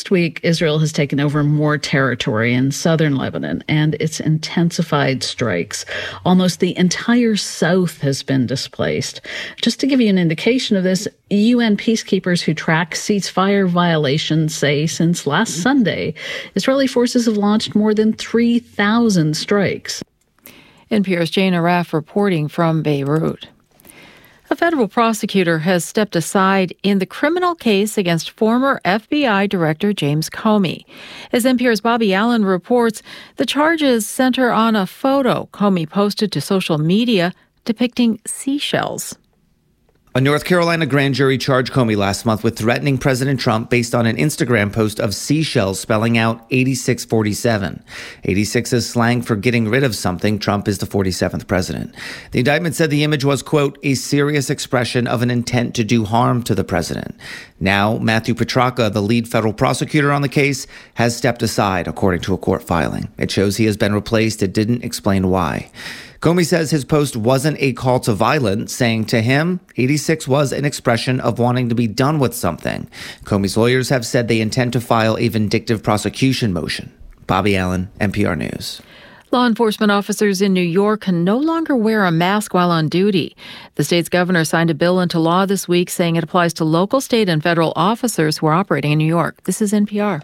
past week, Israel has taken over more territory in southern Lebanon, and it's intensified strikes. Almost the entire south has been displaced. Just to give you an indication of this, UN peacekeepers who track ceasefire violations say since last Sunday, Israeli forces have launched more than 3,000 strikes. NPR's Jane Arraf reporting from Beirut. A federal prosecutor has stepped aside in the criminal case against former FBI Director James Comey. As NPR's Bobby Allen reports, the charges center on a photo Comey posted to social media depicting seashells. A North Carolina grand jury charged Comey last month with threatening President Trump based on an Instagram post of seashells spelling out 8647. 86 is slang for getting rid of something. Trump is the 47th president. The indictment said the image was, quote, a serious expression of an intent to do harm to the president. Now, Matthew Petracca, the lead federal prosecutor on the case, has stepped aside, according to a court filing. It shows he has been replaced. It didn't explain why. Comey says his post wasn't a call to violence, saying to him, 86 was an expression of wanting to be done with something. Comey's lawyers have said they intend to file a vindictive prosecution motion. Bobby Allen, NPR News. Law enforcement officers in New York can no longer wear a mask while on duty. The state's governor signed a bill into law this week saying it applies to local, state, and federal officers who are operating in New York. This is NPR.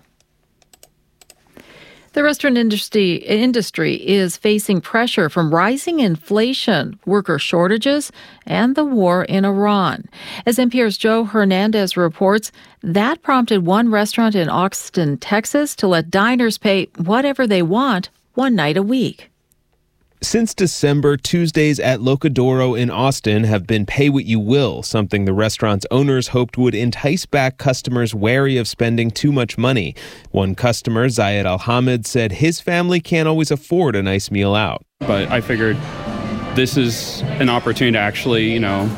The restaurant industry is facing pressure from rising inflation, worker shortages, and the war in Iran. As NPR's Joe Hernandez reports, that prompted one restaurant in Austin, Texas, to let diners pay whatever they want one night a week. Since December, Tuesdays at Locadoro in Austin have been pay what you will, something the restaurant's owners hoped would entice back customers wary of spending too much money. One customer, Zayed Al-Hamid, said his family can't always afford a nice meal out. But I figured this is an opportunity to actually,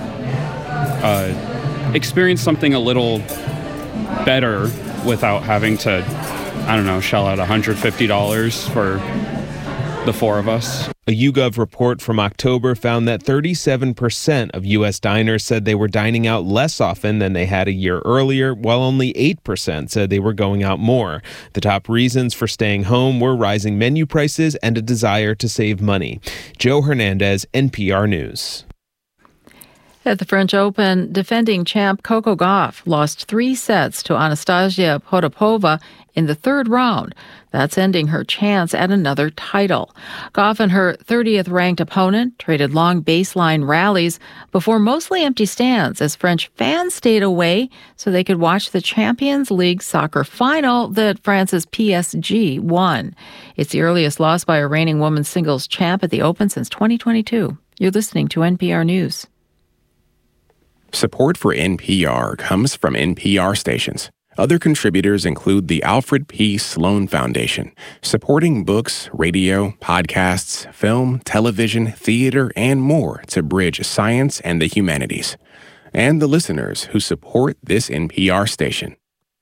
experience something a little better without having to, shell out $150 for the four of us. A YouGov report from October found that 37% of U.S. diners said they were dining out less often than they had a year earlier, while only 8% said they were going out more. The top reasons for staying home were rising menu prices and a desire to save money. Joe Hernandez, NPR News. At the French Open, defending champ Coco Gauff lost 3 sets to Anastasia Potapova in the third round. That's ending her chance at another title. Gauff and her 30th-ranked opponent traded long baseline rallies before mostly empty stands as French fans stayed away so they could watch the Champions League soccer final that France's PSG won. It's the earliest loss by a reigning women's singles champ at the Open since 2022. You're listening to NPR News. Support for NPR comes from NPR stations. Other contributors include the Alfred P. Sloan Foundation, supporting books, radio, podcasts, film, television, theater, and more to bridge science and the humanities. And the listeners who support this NPR station.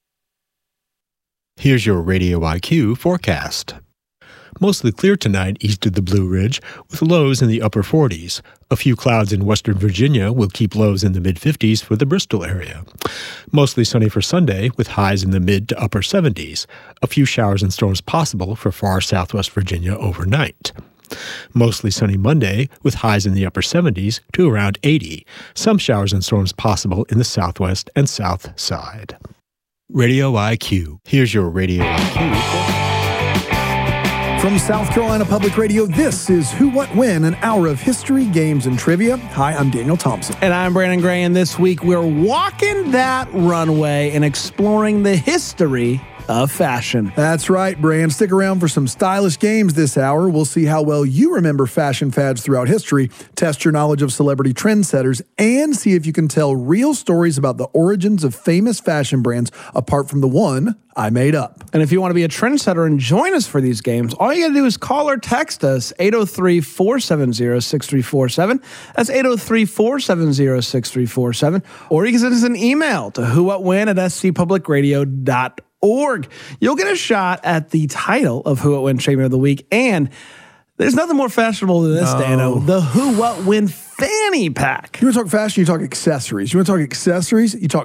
Here's your Radio IQ forecast. Mostly clear tonight east of the Blue Ridge, with lows in the upper 40s. A few clouds in western Virginia will keep lows in the mid-50s for the Bristol area. Mostly sunny for Sunday, with highs in the mid to upper 70s. A few showers and storms possible for far southwest Virginia overnight. Mostly sunny Monday, with highs in the upper 70s to around 80. Some showers and storms possible in the southwest and south side. Radio IQ. Here's your Radio IQ. From South Carolina Public Radio, this is Who, What, When, an hour of history, games, and trivia. Hi, I'm Daniel Thompson. And I'm Brandon Gray, and this week we're walking that runway and exploring the history of fashion. That's right, Brand. Stick around for some stylish games this hour. We'll see how well you remember fashion fads throughout history, test your knowledge of celebrity trendsetters, and see if you can tell real stories about the origins of famous fashion brands apart from the one I made up. And if you want to be a trendsetter and join us for these games, all you got to do is call or text us, 803-470-6347. That's 803-470-6347. Or you can send us an email to whowhatwhen@scpublicradio.org. You'll get a shot at the title of Who What When Champion of the Week, and there's nothing more fashionable than this, Dano. The Who What When Fanny Pack. You want to talk fashion, you talk accessories. You want to talk accessories, you talk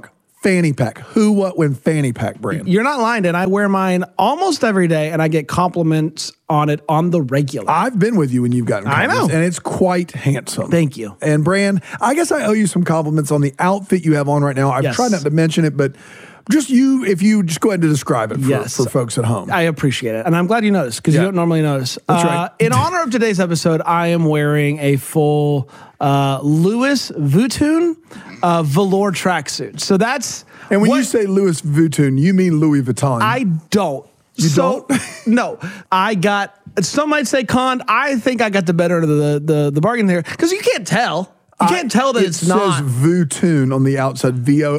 fanny pack. Who, what, when fanny pack brand? You're not lying, Dan. I wear mine almost every day, and I get compliments on it on the regular. I've been with you when you've gotten compliments. I know. And it's quite handsome. Thank you. And Bran, I guess I owe you some compliments on the outfit you have on right now. I've tried not to mention it, but just if you just go ahead and describe it for folks at home. I appreciate it. And I'm glad you noticed because you don't normally notice. That's right. In honor of today's episode, I am wearing a full Louis Vuitton velour tracksuit. So that's... And when you say Louis Vuitton, you mean Louis Vuitton. I don't. You don't? No. I got... Some might say conned. I think I got the better of the bargain there because you can't tell. You can't tell that it's not. It says Vuitton on the outside,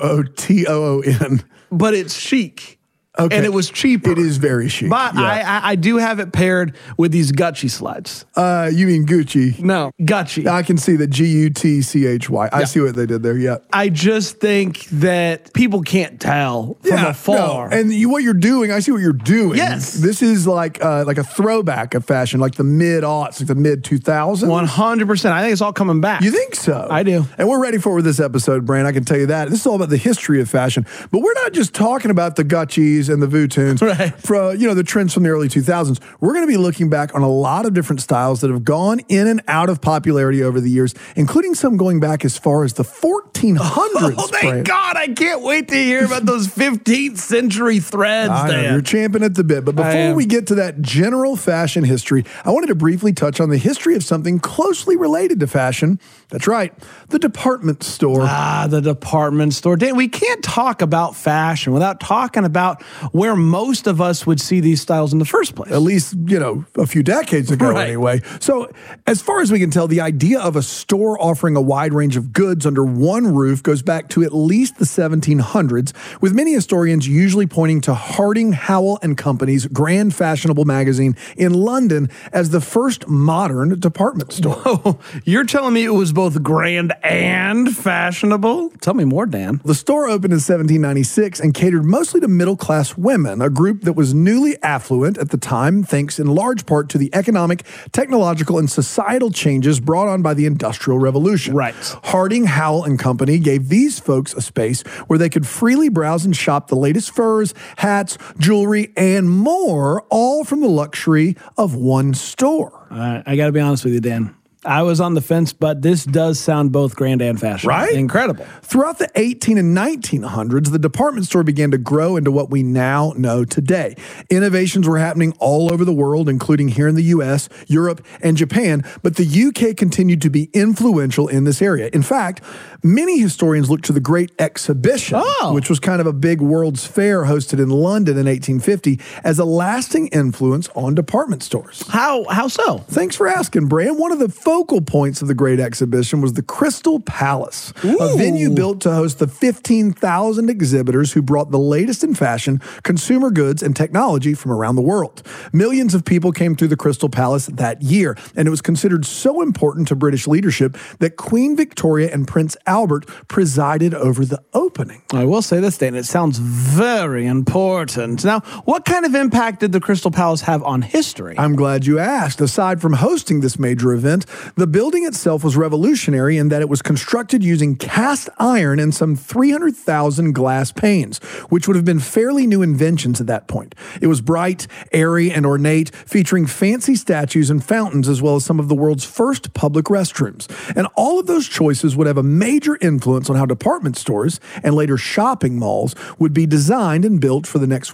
Vooton. But it's chic. Okay. And it was cheaper. It is very chic. But I do have it paired with these Gucci slides. You mean Gucci? No, Gucci. I can see the Gutchy. I see what they did there, yeah. I just think that people can't tell from afar. No. And what you're doing, I see what you're doing. Yes. This is like a throwback of fashion, like the mid-aughts, like the mid-2000s. 100%. I think it's all coming back. You think so? I do. And we're ready for it with this episode, Bran. I can tell you that. This is all about the history of fashion. But we're not just talking about the Gucci's and the Vuittons, from the trends from the early 2000s. We're going to be looking back on a lot of different styles that have gone in and out of popularity over the years, including some going back as far as the 1400s. Oh, thank God. I can't wait to hear about those 15th century threads. I know, you're champing at the bit. But before we get to that general fashion history, I wanted to briefly touch on the history of something closely related to fashion. That's right, the department store. The department store. Dan, we can't talk about fashion without talking about where most of us would see these styles in the first place. At least, a few decades ago anyway. So as far as we can tell, the idea of a store offering a wide range of goods under one roof goes back to at least the 1700s, with many historians usually pointing to Harding, Howell and Company's Grand Fashionable magazine in London as the first modern department store. Whoa, you're telling me it was both grand and fashionable? Tell me more, Dan. The store opened in 1796 and catered mostly to middle-class women, a group that was newly affluent at the time, thanks in large part to the economic, technological, and societal changes brought on by the Industrial Revolution. Right. Harding, Howell and Company gave these folks a space where they could freely browse and shop the latest furs, hats, jewelry, and more, all from the luxury of one store. I got to be honest with you, Dan. I was on the fence, but this does sound both grand and fashionable. Right? Incredible. Throughout the 18 and 1900s, the department store began to grow into what we now know today. Innovations were happening all over the world, including here in the U.S., Europe, and Japan, but the U.K. continued to be influential in this area. In fact, many historians look to the Great Exhibition, which was kind of a big World's Fair hosted in London in 1850, as a lasting influence on department stores. How so? Thanks for asking, Bran. One of the focal points of the Great Exhibition was the Crystal Palace, a venue built to host the 15,000 exhibitors who brought the latest in fashion, consumer goods, and technology from around the world. Millions of people came through the Crystal Palace that year, and it was considered so important to British leadership that Queen Victoria and Prince Albert presided over the opening. I will say this, Dan, it sounds very important. Now, what kind of impact did the Crystal Palace have on history? I'm glad you asked. Aside from hosting this major event, the building itself was revolutionary in that it was constructed using cast iron and some 300,000 glass panes, which would have been fairly new inventions at that point. It was bright, airy, and ornate, featuring fancy statues and fountains, as well as some of the world's first public restrooms. And all of those choices would have a major influence on how department stores and later shopping malls would be designed and built for the next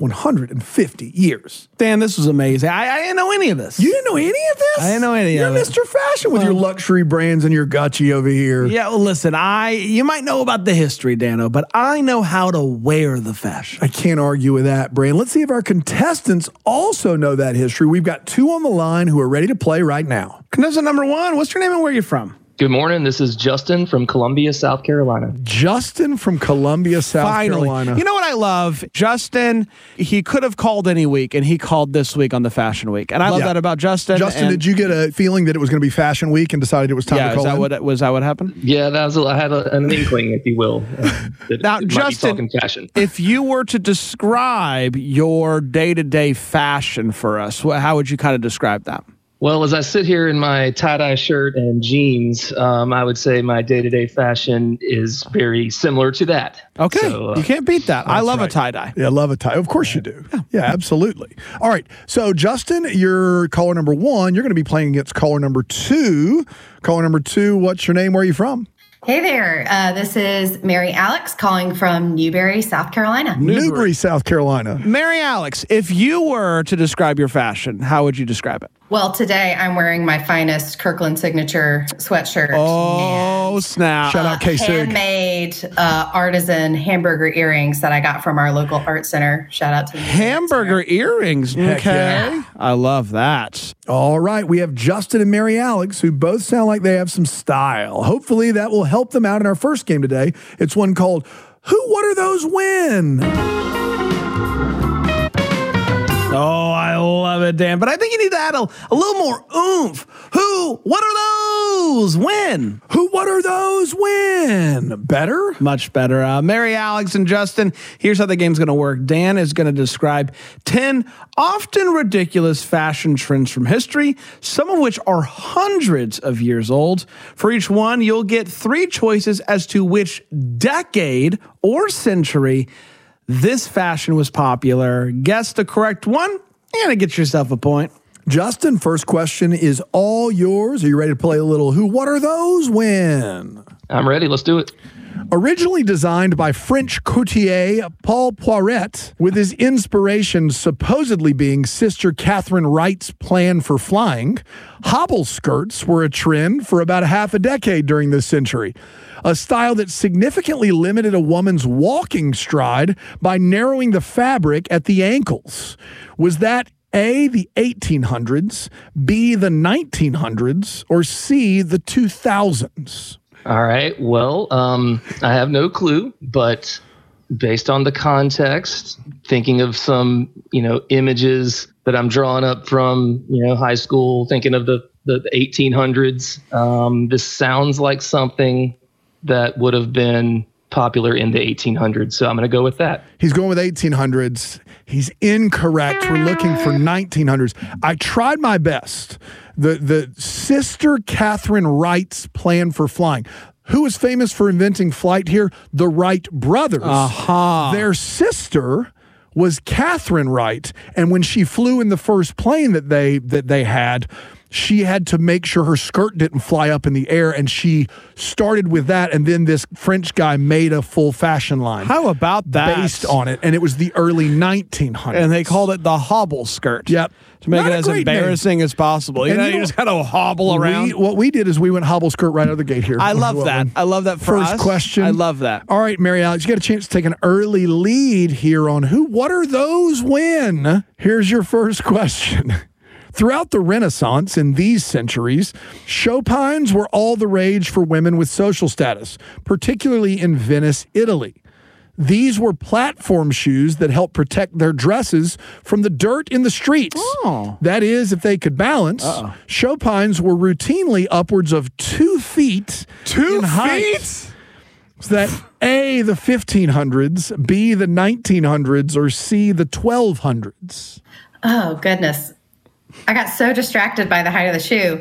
150 years. Dan, this was amazing. I didn't know any of this. You didn't know any of this? I didn't know any of it. You're Mr. Fashion with your luxury brands and your Gucci over here. Yeah, well, listen, you might know about the history, Dano, but I know how to wear the fashion. I can't argue with that, Bran. Let's see if our contestants also know that history. We've got two on the line who are ready to play right now. Contestant number one, what's your name and where are you from? Good morning. This is Justin from Columbia, South Carolina. Justin from Columbia, South Carolina. You know what I love? Justin, he could have called any week, and he called this week on the Fashion Week. And I love that about Justin. Justin, did you get a feeling that it was going to be Fashion Week and decided it was time to call was that what happened? Yeah, I had an inkling, if you will. Now, Justin, fashion. If you were to describe your day-to-day fashion for us, how would you kind of describe that? Well, as I sit here in my tie-dye shirt and jeans, I would say my day-to-day fashion is very similar to that. Okay, So, you can't beat that. I love a tie-dye. Yeah, I love a tie. Of course you do. Yeah, absolutely. All right. So, Justin, you're caller number 1. You're going to be playing against caller number 2. Caller number 2, what's your name? Where are you from? Hey there. This is Mary Alex calling from Newberry, South Carolina. Newberry, South Carolina. Mary Alex, if you were to describe your fashion, how would you describe it? Well, today I'm wearing my finest Kirkland signature sweatshirt. Oh, snap. Shout out K-Sig. Handmade artisan hamburger earrings that I got from our local art center. Shout out to the Hamburger earrings. Heck Okay. yeah. I love that. All right. We have Justin and Mary Alex, who both sound like they have some style. Hopefully that will help them out in our first game today. It's one called What Are Those When? Oh, I love it, Dan. But I think you need to add a little more oomph. What are those? When? What are those when? Better? Much better. Mary Alex and Justin, here's how the game's going to work. Dan is going to describe 10 often ridiculous fashion trends from history, some of which are hundreds of years old. For each one, you'll get 3 choices as to which decade or century this fashion was popular. Guess the correct one, you're going to get yourself a point. Justin, first question is all yours. Are you ready to play a little What Are Those When? I'm ready. Let's do it. Originally designed by French couturier Paul Poiret, with his inspiration supposedly being Sister Catherine Wright's plan for flying, hobble skirts were a trend for about half a decade during this century. A style that significantly limited a woman's walking stride by narrowing the fabric at the ankles. Was that A, the 1800s, B, the 1900s, or C, the 2000s? All right. Well, I have no clue, but based on the context, thinking of some, images that I'm drawing up from, high school, thinking of the 1800s, this sounds like something that would have been popular in the 1800s. So I'm going to go with that. He's going with 1800s. He's incorrect. We're looking for 1900s. I tried my best. The Sister Catherine Wright's plan for flying. Who was famous for inventing flight here? The Wright brothers. Their sister was Catherine Wright, and when she flew in the first plane that they had, she had to make sure her skirt didn't fly up in the air, and she started with that, and then this French guy made a full fashion line. How about that? Based on it, and it was the early 1900s. And they called it the hobble skirt. Yep. To make Not it a as great embarrassing as possible. You just got to hobble around. What we did is we went hobble skirt right out of the gate here. I love that. I love that for First us. question. I love that. All right, Mary Alex, you got a chance to take an early lead here on What Are Those When? Here's your first question. Throughout the Renaissance in these centuries, chopines were all the rage for women with social status, particularly in Venice, Italy. These were platform shoes that helped protect their dresses from the dirt in the streets. Oh. That is, if they could balance. Chopines were routinely upwards of 2 feet in height. So that A, the 1500s, B, the 1900s, or C, the 1200s. Oh, goodness. I got so distracted by the height of the shoe.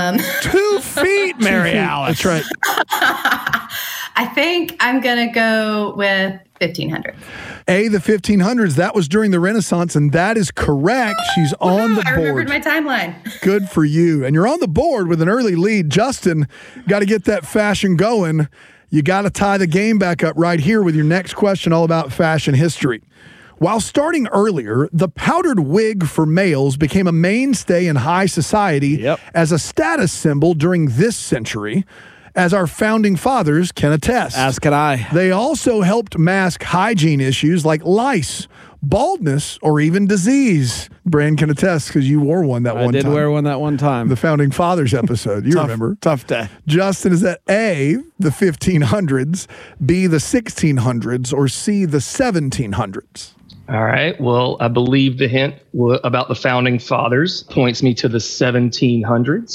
2 feet, Mary Alex. That's right. I think I'm going to go with 1500. A, the 1500s. That was during the Renaissance, and that is correct. She's on the board. I remembered my timeline. Good for you. And you're on the board with an early lead. Justin, got to get that fashion going. You got to tie the game back up right here with your next question all about fashion history. While starting earlier, the powdered wig for males became a mainstay in high society as a status symbol during this century, as our founding fathers can attest. As can I. They also helped mask hygiene issues like lice, baldness, or even disease. Brand can attest because you wore one that one time. I did wear one that one time. The Founding Fathers episode. You remember. Tough day. Justin, is that A, the 1500s, B, the 1600s, or C, the 1700s? All right. Well, I believe the hint about the Founding Fathers points me to the 1700s.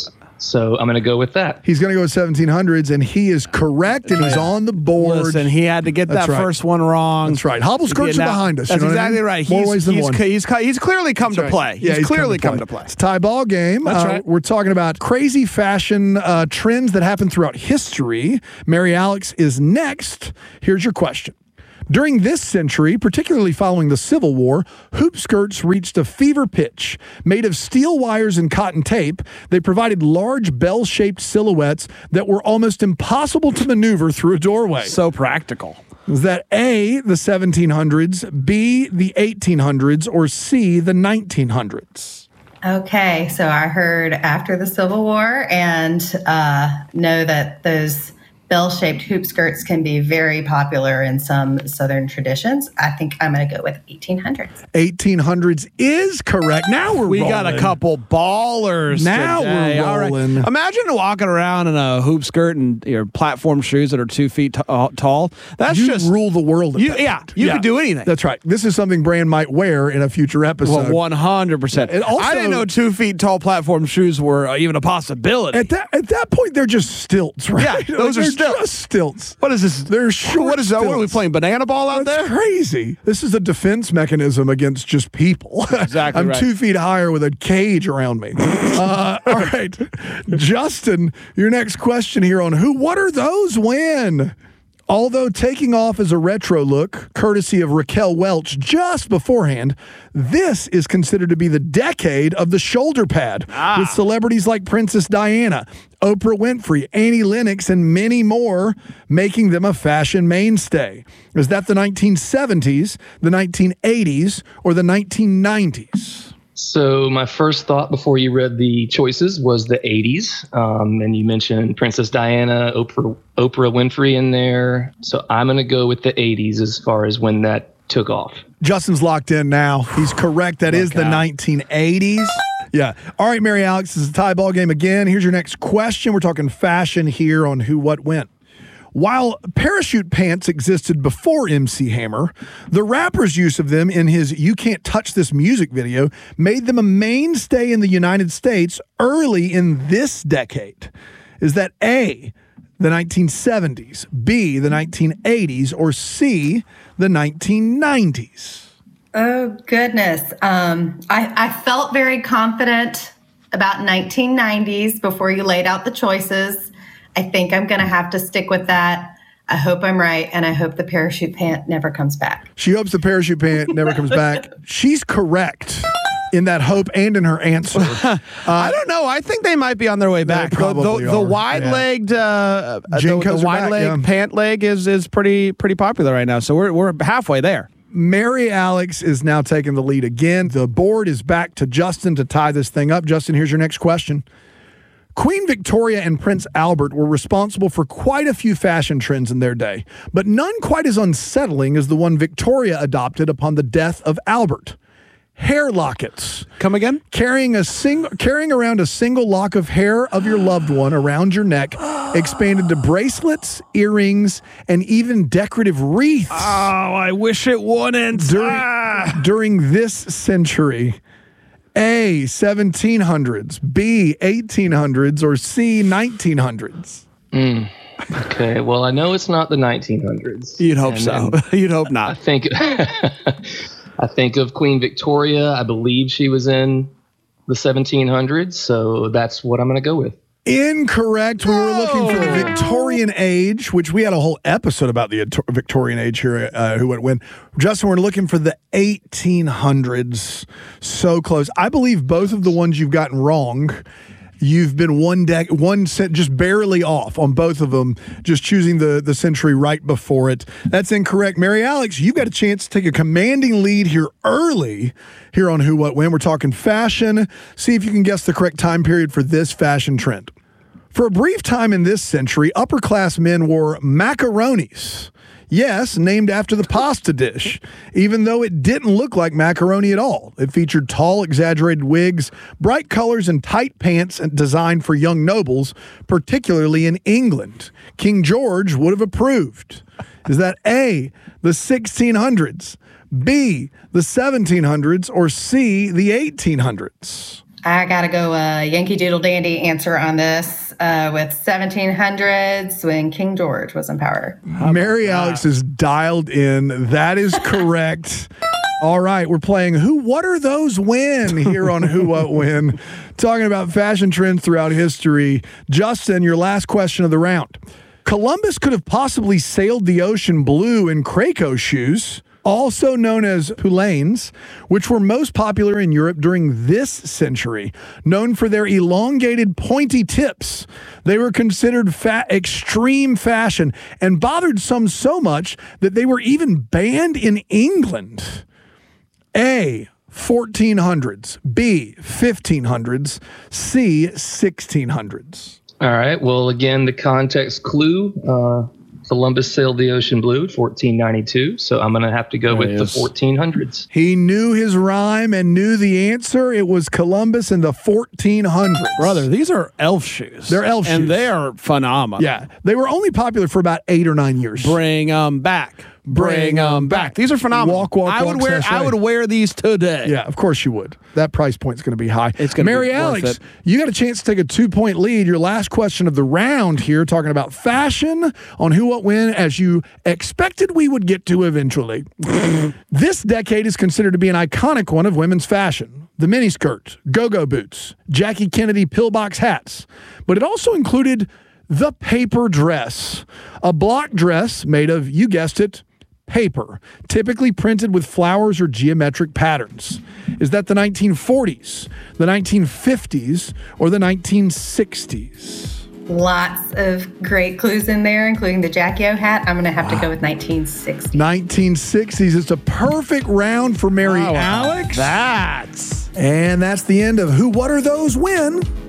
So I'm going to go with that. He's going to go with 1700s, and he is correct, and he's on the board. Listen, he had to get that first one wrong. That's right. Hobble skirts are behind us. That's you know exactly right. More ways than one. He's clearly come to play. Yeah, he's clearly come to play. It's a tie ball game. That's right. We're talking about crazy fashion trends that happen throughout history. Mary Alex is next. Here's your question. During this century, particularly following the Civil War, hoop skirts reached a fever pitch. Made of steel wires and cotton tape, they provided large bell-shaped silhouettes that were almost impossible to maneuver through a doorway. So practical. Was that A, the 1700s, B, the 1800s, or C, the 1900s? Okay, so I heard after the Civil War and know that those bell-shaped hoop skirts can be very popular in some Southern traditions. I think I'm going to go with 1800s. 1800s is correct. Now we rolling. Got a couple ballers now today. We're rolling. Right. Imagine walking around in a hoop skirt and your platform shoes that are 2 feet tall. That's you just rule the world. You could do anything. That's right. This is something Brand might wear in a future episode. Well, 100%. I didn't know 2 feet tall platform shoes were even a possibility. At that point, they're just stilts, right? Yeah, those are stilts. Just stilts. What is this? They're short. What is that? Stilts. What are we playing? Banana ball out there? That's crazy. This is a defense mechanism against just people. Exactly. I'm right. 2 feet higher with a cage around me. All right, Justin, your next question here on What Are Those When? Although taking off as a retro look, courtesy of Raquel Welch just beforehand, this is considered to be the decade of the shoulder pad, with celebrities like Princess Diana, Oprah Winfrey, Annie Lennox, and many more making them a fashion mainstay. Is that the 1970s, the 1980s, or the 1990s? So my first thought before you read the choices was the 80s. And you mentioned Princess Diana, Oprah Winfrey in there. So I'm going to go with the 80s as far as when that took off. Justin's locked in now. He's correct. That is the 1980s. Yeah. All right, Mary Alex, this is a tie ball game again. Here's your next question. We're talking fashion here on Who, What, When. While parachute pants existed before MC Hammer, the rapper's use of them in his You Can't Touch This music video made them a mainstay in the United States early in this decade. Is that A, the 1970s, B, the 1980s, or C, the 1990s? Oh, goodness. I felt very confident about 1990s before you laid out the choices. I think I'm going to have to stick with that. I hope I'm right, and I hope the parachute pant never comes back. She hopes the parachute pant never comes back. She's correct in that hope and in her answer. I don't know. I think they might be on their way back. The wide-legged, pant leg is pretty popular right now. So we're halfway there. Mary Alex is now taking the lead again. The board is back to Justin to tie this thing up. Justin, here's your next question. Queen Victoria and Prince Albert were responsible for quite a few fashion trends in their day, but none quite as unsettling as the one Victoria adopted upon the death of Albert. Hair lockets. Come again? Carrying around a single lock of hair of your loved one around your neck expanded to bracelets, earrings, and even decorative wreaths. Oh, I wish it wouldn't. During this century. A, 1700s, B, 1800s, or C, 1900s? Okay, well, I know it's not the 1900s. You'd hope so. You'd hope not. I think of Queen Victoria. I believe she was in the 1700s, so that's what I'm going to go with. Incorrect. We were looking for the Victorian age, which we had a whole episode about the Victorian age here, Who, What, When. Justin, we're looking for the 1800s. So close. I believe both of the ones you've gotten wrong. You've been just barely off on both of them, just choosing the century right before it. That's incorrect. Mary Alex, you've got a chance to take a commanding lead here early here on Who, What, When. We're talking fashion. See if you can guess the correct time period for this fashion trend. For a brief time in this century, upper-class men wore macaronis. Yes, named after the pasta dish, even though it didn't look like macaroni at all. It featured tall, exaggerated wigs, bright colors, and tight pants designed for young nobles, particularly in England. King George would have approved. Is that A, the 1600s, B, the 1700s, or C, the 1800s? I got to go Yankee Doodle Dandy answer on this with 1700s when King George was in power. Mary Alex is dialed in. That is correct. All right, we're playing Who What Are Those When here on Who What When, talking about fashion trends throughout history. Justin, your last question of the round. Columbus could have possibly sailed the ocean blue in Craco shoes, also known as poulaines, which were most popular in Europe during this century. Known for their elongated, pointy tips, they were considered extreme fashion and bothered some so much that they were even banned in England. A, 1400s, B, 1500s, C, 1600s. All right. Well, again, the context clue, Columbus sailed the ocean blue, 1492. So I'm going to have to go with the 1400s. He knew his rhyme and knew the answer. It was Columbus in the 1400s. Brother, these are elf shoes. They're elf shoes. And they are phenomenal. Yeah. They were only popular for about 8 or 9 years. Bring them back. Bring them back. These are phenomenal. I would wear these today. Yeah, of course you would. That price point's going to be high. It's going to be Mary Alex, you got a chance to take a 2-point lead. Your last question of the round here, talking about fashion on Who What When, as you expected we would get to eventually. This decade is considered to be an iconic one of women's fashion. The miniskirt, go-go boots, Jackie Kennedy pillbox hats. But it also included the paper dress, a block dress made of, you guessed it, paper, typically printed with flowers or geometric patterns. Is that the 1940s, the 1950s, or the 1960s? Lots of great clues in there, including the Jackie O hat. I'm going to have to go with 1960s. 1960s. It's a perfect round for Mary Alex. That's. And that's the end of Who What Are Those When?